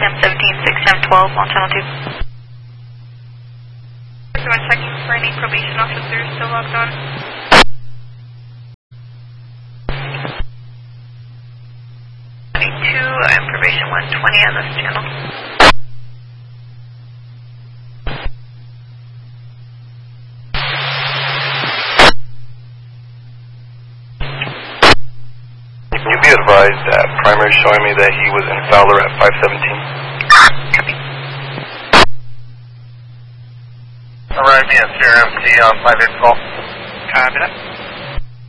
6M17, 6M12 on channel 2. So I'm checking for any probation officers still logged on. I'm probation 120 on this channel. Can you be advised that primary showing me that he was in Fowler at 517? Arriving at CRMC on 584. Copy that.